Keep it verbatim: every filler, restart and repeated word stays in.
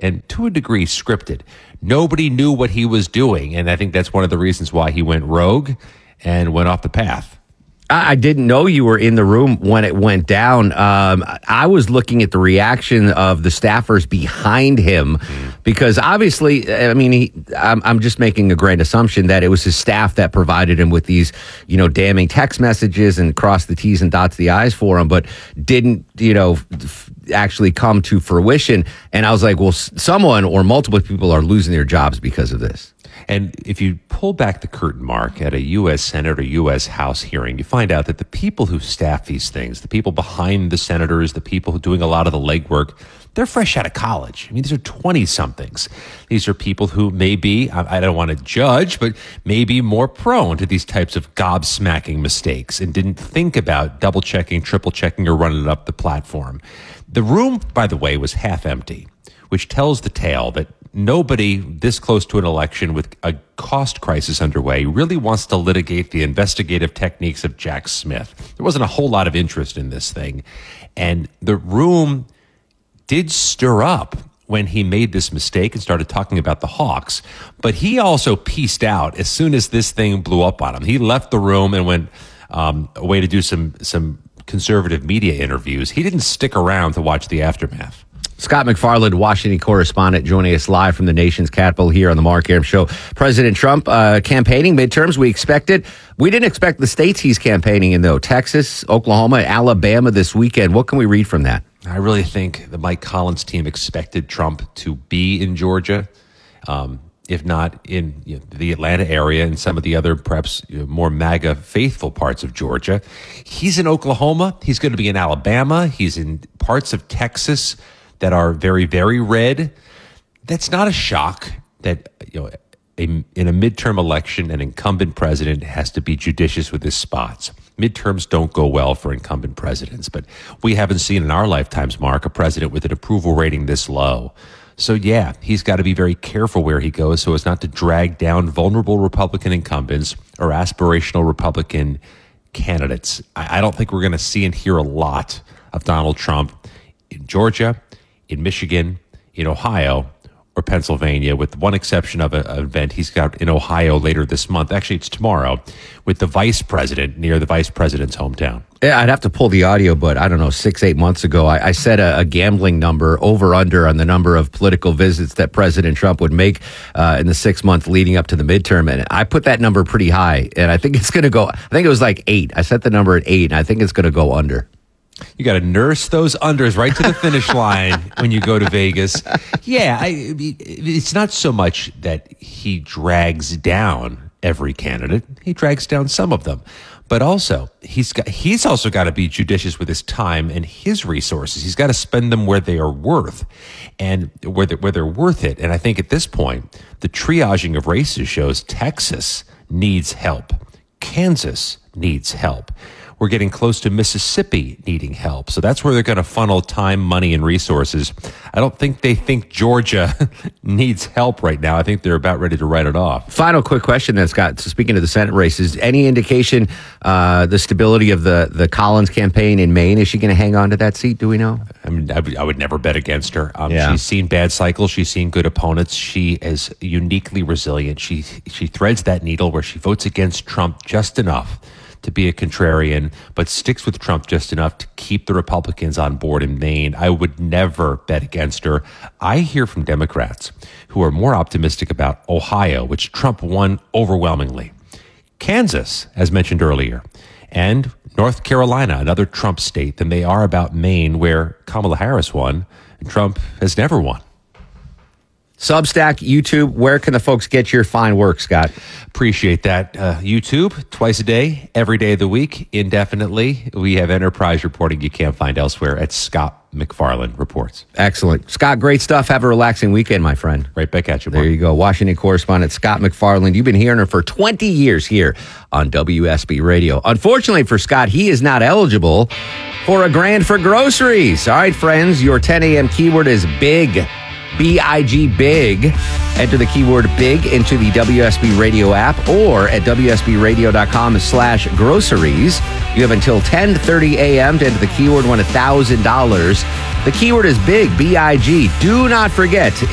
and to a degree scripted. Nobody knew what he was doing, and I think that's one of the reasons why he went rogue and went off the path. I didn't know you were in the room when it went down. Um, I was looking at the reaction of the staffers behind him because obviously, I mean, he, I'm, I'm just making a grand assumption that it was his staff that provided him with these, you know, damning text messages and cross the T's and dots the I's for him, but didn't, you know, f- actually come to fruition. And I was like, well, s- someone or multiple people are losing their jobs because of this. And if you pull back the curtain, Mark, at a U S Senate or U S House hearing, you find out that the people who staff these things, the people behind the senators, the people who are doing a lot of the legwork, they're fresh out of college. I mean, these are twenty-somethings. These are people who may be, I, I don't want to judge, but maybe more prone to these types of gobsmacking mistakes and didn't think about double-checking, triple-checking, or running it up the platform. The room, by the way, was half empty, which tells the tale that nobody this close to an election with a cost crisis underway really wants to litigate the investigative techniques of Jack Smith. There wasn't a whole lot of interest in this thing. And the room did stir up when he made this mistake and started talking about the Hawks. But he also pieced out as soon as this thing blew up on him. He left the room and went um, away to do some, some conservative media interviews. He didn't stick around to watch the aftermath. Scott MacFarlane, Washington correspondent, joining us live from the nation's capital here on the Mark Arum Show. President Trump uh, campaigning midterms. We expected. We didn't expect the states he's campaigning in, though. Texas, Oklahoma, Alabama this weekend. What can we read from that? I really think the Mike Collins team expected Trump to be in Georgia, um, if not in you know, the Atlanta area and some of the other perhaps you know, more MAGA faithful parts of Georgia. He's in Oklahoma. He's going to be in Alabama. He's in parts of Texas that are very, very red. That's not a shock that you know a, in a midterm election, an incumbent president has to be judicious with his spots. Midterms don't go well for incumbent presidents, but we haven't seen in our lifetimes, Mark, a president with an approval rating this low. So yeah, he's got to be very careful where he goes so as not to drag down vulnerable Republican incumbents or aspirational Republican candidates. I, I don't think we're going to see and hear a lot of Donald Trump in Georgia, in Michigan, in Ohio, or Pennsylvania, with one exception of an event he's got in Ohio later this month. Actually, it's tomorrow, with the vice president near the vice president's hometown. Yeah, I'd have to pull the audio, but I don't know, six, eight months ago, I, I set a, a gambling number over under on the number of political visits that President Trump would make uh, in the six months leading up to the midterm. And I put that number pretty high, and I think it's going to go, I think it was like eight. I set the number at eight, and I think it's going to go under. You got to nurse those unders right to the finish line when you go to Vegas. Yeah, I, it's not so much that he drags down every candidate. He drags down some of them. But also, he's got, he's also got to be judicious with his time and his resources. He's got to spend them where they are worth and where they're, where they're worth it. And I think at this point, the triaging of races shows Texas needs help. Kansas needs help. We're getting close to Mississippi needing help. So that's where they're going to funnel time, money, and resources. I don't think they think Georgia needs help right now. I think they're about ready to write it off. Final quick question then, Scott. So speaking of the Senate races, any indication uh, the stability of the, the Collins campaign in Maine? Is she going to hang on to that seat? Do we know? I mean, I, w- I would never bet against her. Um, Yeah. She's seen bad cycles. She's seen good opponents. She is uniquely resilient. She she threads that needle where she votes against Trump just enough to be a contrarian, but sticks with Trump just enough to keep the Republicans on board in Maine. I would never bet against her. I hear from Democrats who are more optimistic about Ohio, which Trump won overwhelmingly, Kansas, as mentioned earlier, and North Carolina, another Trump state, than they are about Maine, where Kamala Harris won and Trump has never won. Substack, YouTube, where can the folks get your fine work, Scott? Appreciate that. Uh, YouTube, twice a day, every day of the week, indefinitely. We have enterprise reporting you can't find elsewhere at Scott MacFarlane Reports. Excellent. Scott, great stuff. Have a relaxing weekend, my friend. Right back at you, There Mark. you go. Washington correspondent Scott MacFarlane. You've been hearing her for twenty years here on W S B Radio. Unfortunately for Scott, he is not eligible for a grand for groceries. All right, friends, your ten a.m. keyword is big. B I G big. Enter the keyword big into the W S B Radio app or at W S B radio dot com slash groceries. You have until ten thirty a.m. to enter the keyword, win one thousand dollars. The keyword is big, B I G. Do not forget